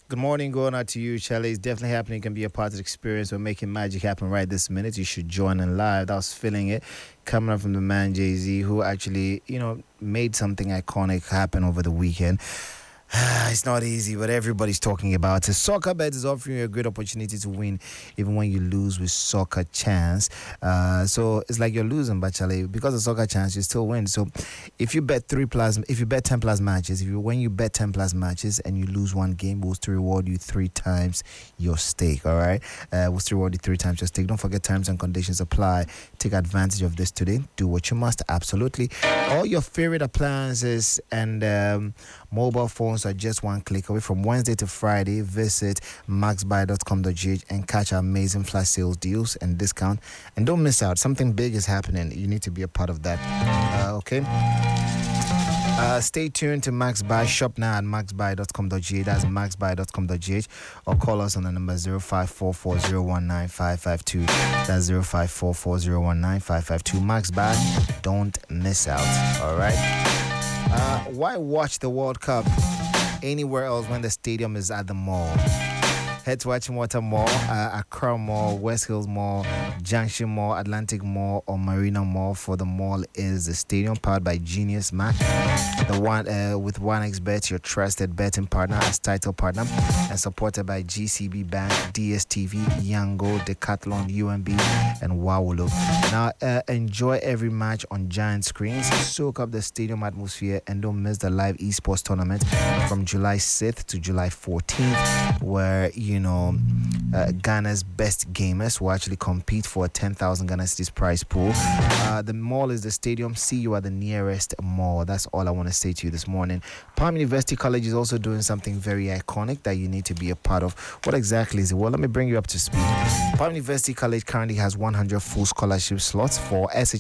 Good morning, going out to you, Charlie. It's definitely happening. It can be a part of the experience. We're making magic happen right this minute. You should join in live. I was feeling it coming up from the man Jay-Z, who actually, made something iconic happen over the weekend. It's not easy, but everybody's talking about it. Soccer Bet is offering you a great opportunity to win, even when you lose with Soccer Chance. So it's like you're losing, but Charlie, because of Soccer Chance, you still win. So if you bet 10 plus matches, when you bet 10 plus matches and you lose one game, we'll still reward you 3 times your stake. All right, we'll still reward you 3 times your stake. Don't forget, terms and conditions apply. Take advantage of this today. Do what you must. Absolutely. All your favorite appliances and mobile phones are just one click away. From Wednesday to Friday, visit maxbuy.com.gh and catch our amazing flash sales deals and discount. And don't miss out. Something big is happening. You need to be a part of that. Okay? Stay tuned to MaxBuy. Shop now at maxbuy.com.gh. That's maxbuy.com.gh. Or call us on the number 0544019552. That's 0544019552. MaxBuy. Don't miss out. All right? Why watch the World Cup anywhere else when the stadium is at the mall? Head to Achimota Mall, Accra Mall, West Hills Mall, Junction Mall, Atlantic Mall, or Marina Mall. For the mall is the stadium, powered by Genius Mac, the one with 1xBet, your trusted betting partner, as title partner, and supported by GCB Bank, DSTV, Yango, Decathlon, UMB, and Wawolo. Now, enjoy every match on giant screens, soak up the stadium atmosphere, and don't miss the live esports tournament from July 6th to July 14th, where Ghana's best gamers will actually compete for a 10,000 Ghana Cedis prize pool. The mall is the stadium. See you at the nearest mall. That's all I want to say to you this morning. Palm University College is also doing something very iconic that you need to be a part of. What exactly is it? Well, let me bring you up to speed. Palm University College currently has 100 full scholarship slots for